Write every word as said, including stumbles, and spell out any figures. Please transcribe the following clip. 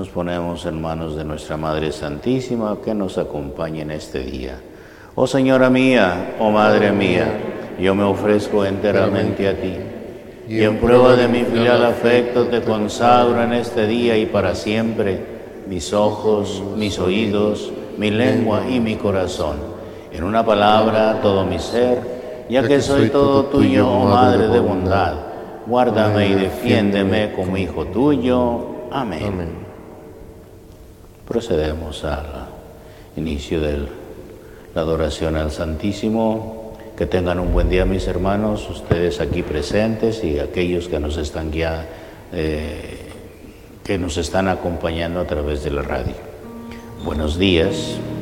nos ponemos en manos de nuestra Madre Santísima, que nos acompañe en este día. Oh Señora mía, oh Madre mía, yo me ofrezco enteramente a ti, y en prueba de mi filial afecto te consagro en este día y para siempre mis ojos, mis oídos, mi lengua y mi corazón. En una palabra, todo mi ser, ya que soy todo tuyo, oh Madre de bondad, guárdame y defiéndeme como hijo tuyo. Amén. Amén. Procedemos al inicio de la adoración al Santísimo. Que tengan un buen día, mis hermanos, ustedes aquí presentes y aquellos que nos están ya, eh, que nos están acompañando a través de la radio. Buenos días.